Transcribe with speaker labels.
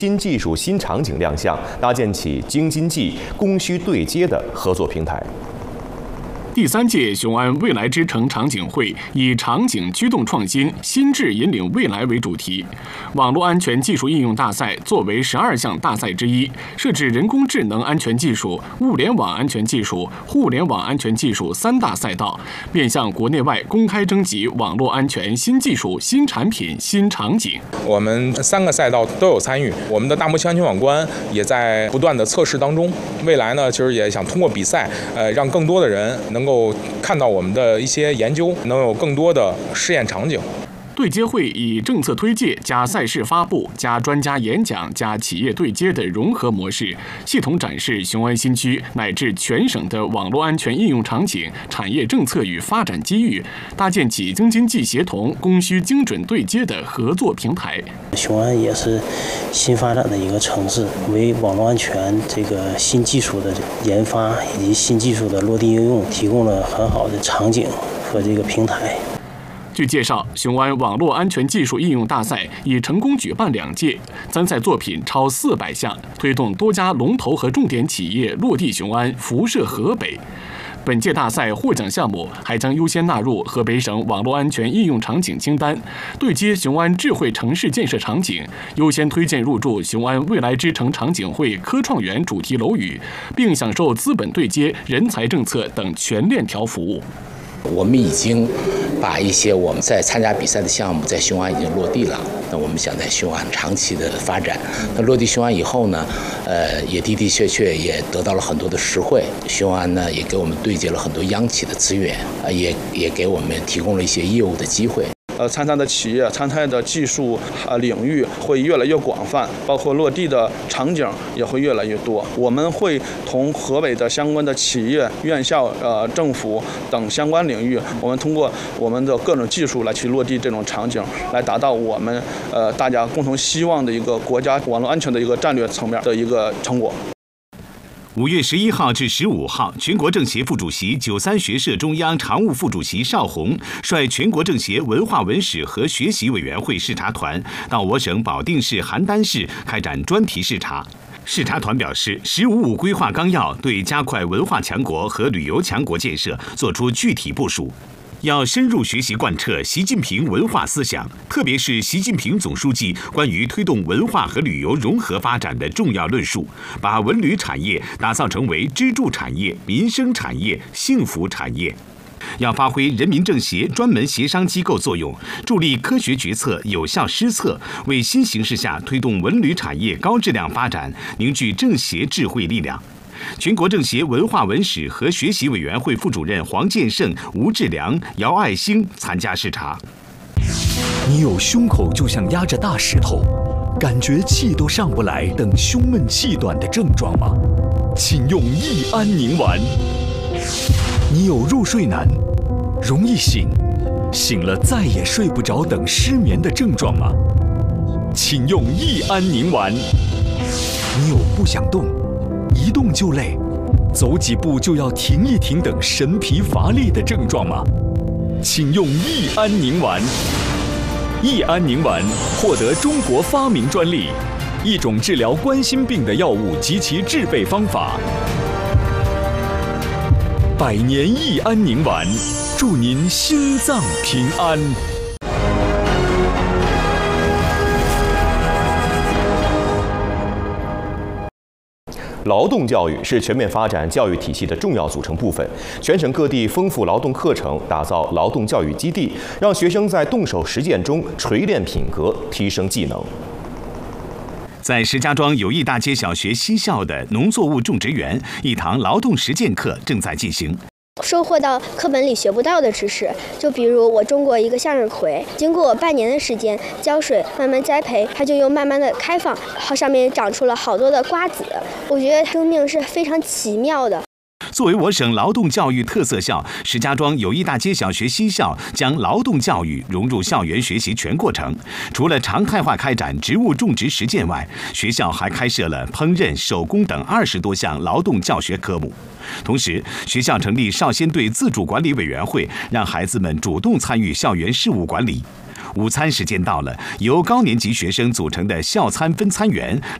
Speaker 1: 新技术、新场景亮相，搭建起京津冀供需对接的合作平台。
Speaker 2: 第3届雄安未来之城场景会以场景驱动创新，心智引领未来为主题。网络安全技术应用大赛作为12项大赛之一，设置人工智能安全技术、物联网安全技术、互联网安全技术3大赛道，面向国内外公开征集网络安全新技术、新产品、新场景。
Speaker 3: 我们3个赛道都有参与，我们的大模型安全网关也在不断的测试当中。未来呢，其实也想通过比赛，让更多的人能够看到我们的一些研究，能有更多的试验场景。
Speaker 2: 对接会以政策推介加赛事发布加专家演讲加企业对接的融合模式，系统展示雄安新区乃至全省的网络安全应用场景、产业政策与发展机遇，搭建起京津冀协同、供需精准对接的合作平台。
Speaker 4: 雄安也是新发展的一个城市，为网络安全这个新技术的研发以及新技术的落地应用提供了很好的场景和这个平台。
Speaker 2: 据介绍，雄安网络安全技术应用大赛已成功举办2届，参赛作品超400项，推动多家龙头和重点企业落地雄安，辐射河北。本届大赛获奖项目还将优先纳入河北省网络安全应用场景清单，对接雄安智慧城市建设场景，优先推荐入驻雄安未来之城场景会科创园主题楼宇，并享受资本对接、人才政策等全链条服务。
Speaker 5: 我们已经把一些我们在参加比赛的项目在雄安已经落地了。那我们想在雄安长期的发展。那落地雄安以后呢，也的的确确也得到了很多的实惠。雄安呢也给我们对接了很多央企的资源，也给我们提供了一些业务的机会。
Speaker 6: 参赛的企业、参赛的技术领域会越来越广泛，包括落地的场景也会越来越多。我们会同河北的相关的企业、院校、政府等相关领域，我们通过我们的各种技术来去落地这种场景，来达到我们大家共同希望的一个国家网络安全的一个战略层面的一个成果。
Speaker 7: 5月11号至15号，全国政协副主席、93学社中央常务副主席邵宏率全国政协文化文史和学习委员会视察团到我省保定市邯郸市开展专题视察。视察团表示，“15+5”规划纲要对加快文化强国和旅游强国建设作出具体部署。要深入学习贯彻习近平文化思想，特别是习近平总书记关于推动文化和旅游融合发展的重要论述，把文旅产业打造成为支柱产业、民生产业、幸福产业。要发挥人民政协专门协商机构作用，助力科学决策、有效施策，为新形势下推动文旅产业高质量发展凝聚政协智慧力量。全国政协文化文史和学习委员会副主任黄建胜、吴志良、姚爱兴参加视察。
Speaker 8: 你有胸口就像压着大石头，感觉气都上不来等胸闷气短的症状吗？请用益安宁丸。你有入睡难、容易醒、醒了再也睡不着等失眠的症状吗？请用益安宁丸。你有不想动、一动就累、走几步就要停一停等神疲乏力的症状吗？请用益安宁丸。益安宁丸获得中国发明专利，一种治疗冠心病的药物及其制备方法。100年益安宁丸，祝您心脏平安。
Speaker 1: 劳动教育是全面发展教育体系的重要组成部分。全省各地丰富劳动课程，打造劳动教育基地，让学生在动手实践中锤炼品格，提升技能。
Speaker 7: 在石家庄友谊大街小学西校的农作物种植园，一堂劳动实践课正在进行。
Speaker 9: 收获到课本里学不到的知识，就比如我种过一个向日葵，经过半年的时间浇水，慢慢栽培，它就又慢慢的开放，上面长出了好多的瓜子。我觉得生命是非常奇妙的。
Speaker 7: 作为我省劳动教育特色校，石家庄友谊大街小学西校将劳动教育融入校园学习全过程。除了常态化开展植物种植实践外，学校还开设了烹饪、手工等20多项劳动教学科目。同时，学校成立少先队自主管理委员会，让孩子们主动参与校园事务管理。午餐时间到了，由高年级学生组成的校餐分餐员